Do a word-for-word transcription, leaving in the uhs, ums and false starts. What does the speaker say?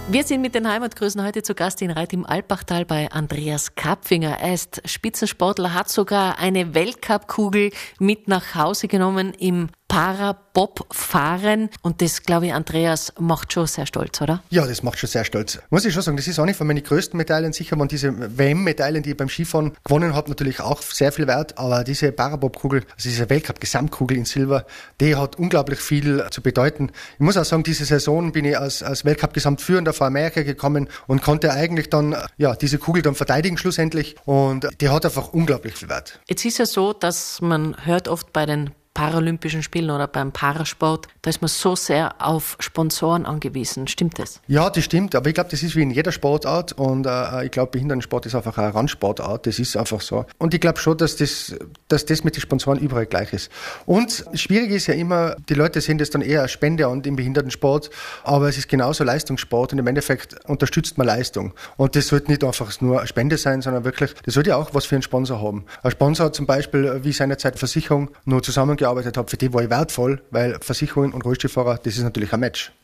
Wir sind mit den Heimatgrüßen heute zu Gast in Reit im Alpachtal bei Andreas Kapfinger. Er ist Spitzensportler, hat sogar eine Weltcup-Kugel mit nach Hause genommen im Parabob-Fahren. Und das, glaube ich, Andreas, macht schon sehr stolz, oder? Ja, das macht schon sehr stolz. Muss ich schon sagen, das ist auch nicht von meinen größten Medaillen. Sicher waren diese W M-Medaillen, die ich beim Skifahren gewonnen habe, natürlich auch sehr viel wert. Aber diese Parabob-Kugel, also diese Weltcup-Gesamtkugel in Silber, die hat unglaublich viel zu bedeuten. Ich muss auch sagen, diese Saison bin ich als, als Weltcup-Gesamtführender vor Amerika gekommen und konnte eigentlich dann, ja, diese Kugel dann verteidigen schlussendlich. Und die hat einfach unglaublich viel Wert. Jetzt ist ja so, dass man hört oft bei den Paralympischen Spielen oder beim Parasport, da ist man so sehr auf Sponsoren angewiesen. Stimmt das? Ja, das stimmt, aber ich glaube, das ist wie in jeder Sportart und äh, ich glaube, Behindertensport ist einfach eine Randsportart, das ist einfach so. Und ich glaube schon, dass das, dass das mit den Sponsoren überall gleich ist. Und schwierig ist ja immer, die Leute sehen das dann eher als Spende und im Behindertensport, aber es ist genauso Leistungssport und im Endeffekt unterstützt man Leistung. Und das sollte nicht einfach nur eine Spende sein, sondern wirklich, das sollte ja auch was für einen Sponsor haben. Ein Sponsor zum Beispiel, wie seinerzeit Versicherung, nur zusammengearbeitet habe, für die war ich wertvoll, weil Versicherungen und Rollstuhlfahrer, das ist natürlich ein Match.